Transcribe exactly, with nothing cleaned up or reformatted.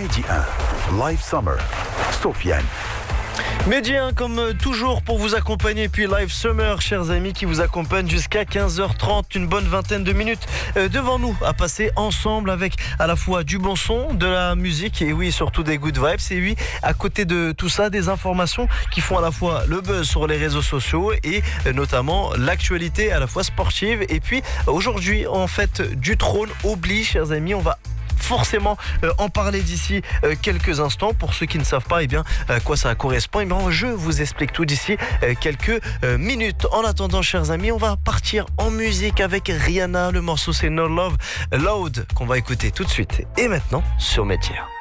Midi un, Live Summer, Sofiane. Midi un, comme toujours, pour vous accompagner. Puis Live Summer, chers amis, qui vous accompagne jusqu'à quinze heures trente. Une bonne vingtaine de minutes euh, devant nous à passer ensemble avec à la fois du bon son, de la musique et oui, surtout des good vibes. Et oui, à côté de tout ça, des informations qui font à la fois le buzz sur les réseaux sociaux et euh, notamment l'actualité à la fois sportive. Et puis aujourd'hui, en fait, du trône oblige, chers amis, on va forcément euh, en parler d'ici euh, quelques instants. Pour ceux qui ne savent pas eh bien, à euh, quoi ça correspond, eh bien, je vous explique tout d'ici euh, quelques euh, minutes. En attendant, chers amis, on va partir en musique avec Rihanna. Le morceau c'est No Love Loud qu'on va écouter tout de suite et maintenant sur Métier.